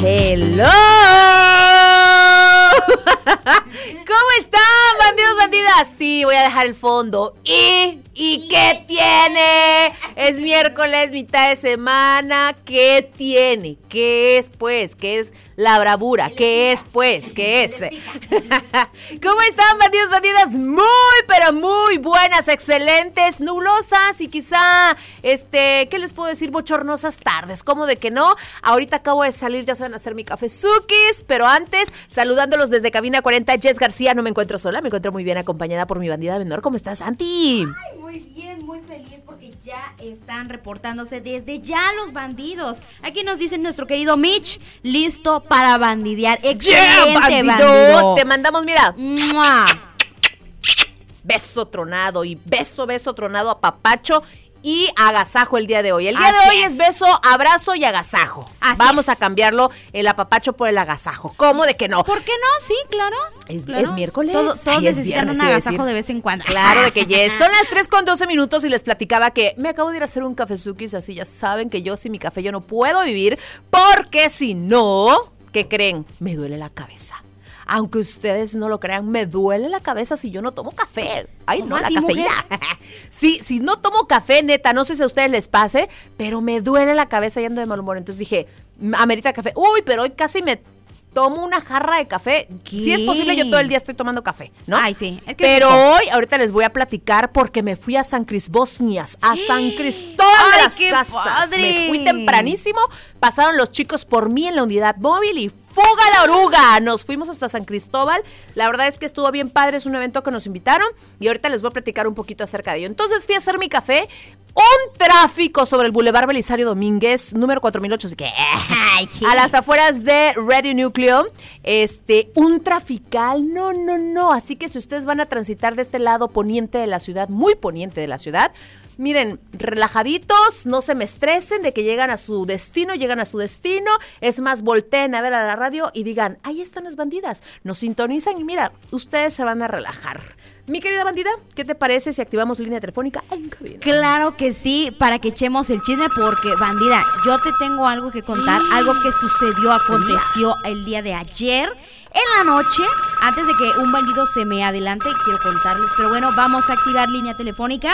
Hello. ¿Cómo están, bandidos, bandidas? Sí, voy a dejar el fondo. ¿Y qué tiene? Es miércoles, mitad de semana. ¿Qué tiene? ¿Qué es, pues? ¿Qué es la bravura? ¿Qué es, pues? ¿Qué es? ¿Cómo están, bandidos, bandidas? Muy, pero muy buenas, excelentes, nublosas y quizá, ¿qué les puedo decir? Bochornosas tardes. ¿Cómo de que no? Ahorita acabo de salir, ya saben hacer mi cafezukis, pero antes, saludándolos desde Cabina 40, Jess García. No me encuentro sola, me encuentro muy bien acompañada por mi bandida menor. ¿Cómo estás, Santi? Ay, muy bien, muy feliz porque ya están reportándose desde ya los bandidos. Aquí nos dice nuestro querido Mitch, listo para bandidear. Excelente, bandido. Te mandamos, mira, ¡mua! beso tronado y beso tronado a papacho y agasajo el día de hoy. El día de hoy es beso, abrazo y agasajo. Vamos a cambiarlo el apapacho por el agasajo. ¿Cómo de que no? ¿Por qué no? Sí, claro. Es miércoles. Todos necesitan un agasajo de vez en cuando. Claro, de que yes. Son las 3:12 y les platicaba que me acabo de ir a hacer un cafezukis, así ya saben que yo sin mi café yo no puedo vivir, porque si no, ¿qué creen? Me duele la cabeza. Aunque ustedes no lo crean, me duele la cabeza si yo no tomo café. Ay, no, la cafeína. Sí, si no tomo café, neta, no sé si a ustedes les pase, pero me duele la cabeza y ando de mal humor. Entonces dije, amerita café. Uy, pero hoy casi me tomo una jarra de café. ¿Qué? Si es posible, yo todo el día estoy tomando café, ¿no? Ay, sí. Es que pero hoy, ahorita les voy a platicar porque me fui a San Crisbosnias, a San Cristóbal de las Casas. Padre. Me fui tempranísimo, pasaron los chicos por mí en la unidad móvil y ¡fuga la oruga! Nos fuimos hasta San Cristóbal. La verdad es que estuvo bien padre, es un evento que nos invitaron y ahorita les voy a platicar un poquito acerca de ello. Entonces fui a hacer mi café. Un tráfico sobre el Boulevard Belisario Domínguez, número 4008, así que a las afueras de Radio Núcleo, un trafical, no, así que si ustedes van a transitar de este lado poniente de la ciudad, muy poniente de la ciudad, miren, relajaditos, no se me estresen de que llegan a su destino, es más, volteen a ver a la radio y digan, ahí están las bandidas, nos sintonizan y mira, ustedes se van a relajar. Mi querida bandida, ¿qué te parece si activamos línea telefónica en cabina? Claro que sí, para que echemos el chisme porque, bandida, yo te tengo algo que contar, algo que sucedió, aconteció el día de ayer. En la noche, antes de que un bandido se me adelante, quiero contarles, pero bueno, vamos a activar línea telefónica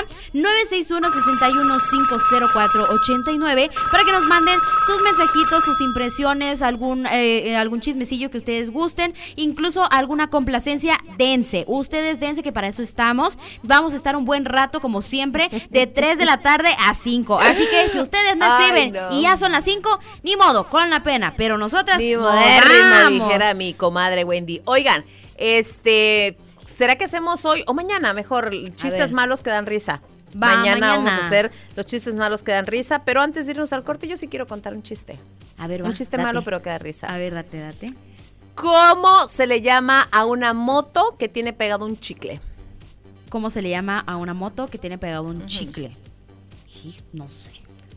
961-61-504-89 para que nos manden sus mensajitos, sus impresiones, algún chismecillo que ustedes gusten, incluso alguna complacencia, dense. Ustedes dense, que para eso estamos. Vamos a estar un buen rato, como siempre, de 3 de la tarde a 5. Así que si ustedes no escriben y ya son las 5, ni modo, con la pena, pero nosotras ni moderna, dijera mi comadre Wendy. Oigan, ¿será que hacemos hoy o mañana mejor chistes malos que dan risa? Mañana vamos a hacer los chistes malos que dan risa, pero antes de irnos al corte yo sí quiero contar un chiste. A ver, un chiste malo pero que da risa. A ver, date. ¿Cómo se le llama a una moto que tiene pegado un chicle? ¿Cómo se le llama a una moto que tiene pegado un chicle? Sí, no sé.